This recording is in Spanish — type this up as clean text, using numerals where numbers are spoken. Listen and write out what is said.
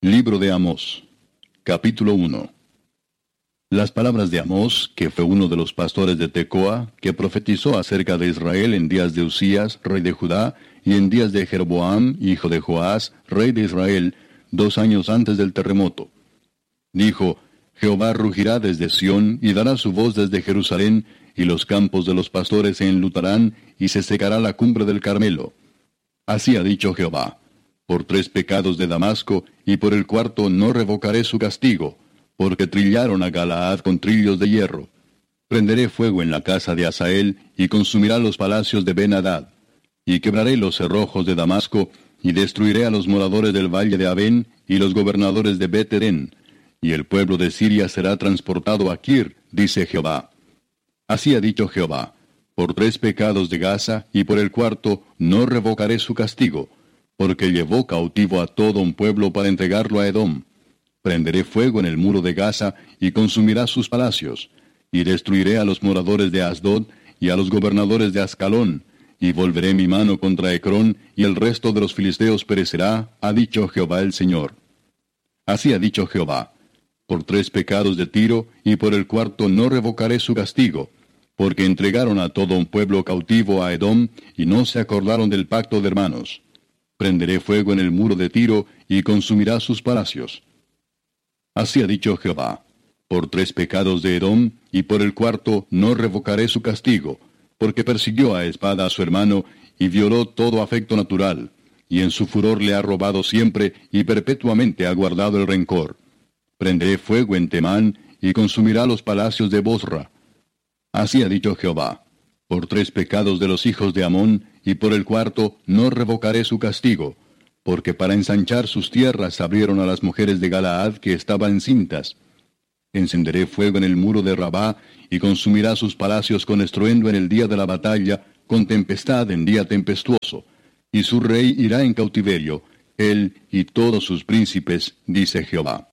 Libro de Amós, capítulo 1. Las palabras de Amós, que fue uno de los pastores de Tecoa, que profetizó acerca de Israel en días de Usías, rey de Judá, y en días de Jeroboam, hijo de Joás, rey de Israel, 2 años antes del terremoto. Dijo: Jehová rugirá desde Sión, y dará su voz desde Jerusalén, y los campos de los pastores se enlutarán, y se secará la cumbre del Carmelo. Así ha dicho Jehová: por 3 pecados de Damasco, y por el 4 no revocaré su castigo, porque trillaron a Galaad con trillos de hierro. Prenderé fuego en la casa de Hazael, y consumirá los palacios de Ben-Hadad. Y quebraré los cerrojos de Damasco, y destruiré a los moradores del valle de Abén, y los gobernadores de Bet-Edén. Y el pueblo de Siria será transportado a Kir, dice Jehová. Así ha dicho Jehová: por 3 pecados de Gaza, y por el 4 no revocaré su castigo, porque llevó cautivo a todo un pueblo para entregarlo a Edom. Prenderé fuego en el muro de Gaza, y consumirá sus palacios, y destruiré a los moradores de Asdod, y a los gobernadores de Ascalón, y volveré mi mano contra Ecrón, y el resto de los filisteos perecerá, ha dicho Jehová el Señor. Así ha dicho Jehová: por 3 pecados de Tiro, y por el 4 no revocaré su castigo, porque entregaron a todo un pueblo cautivo a Edom, y no se acordaron del pacto de hermanos. Prenderé fuego en el muro de Tiro, y consumirá sus palacios. Así ha dicho Jehová: por 3 pecados de Edom, y por el 4 no revocaré su castigo, porque persiguió a espada a su hermano, y violó todo afecto natural, y en su furor le ha robado siempre, y perpetuamente ha guardado el rencor. Prenderé fuego en Temán, y consumirá los palacios de Bosra. Así ha dicho Jehová: por 3 pecados de los hijos de Amón, y por el 4 no revocaré su castigo, porque para ensanchar sus tierras abrieron a las mujeres de Galaad que estaban cintas. Encenderé fuego en el muro de Rabá, y consumirá sus palacios con estruendo en el día de la batalla, con tempestad en día tempestuoso. Y su rey irá en cautiverio, él y todos sus príncipes, dice Jehová.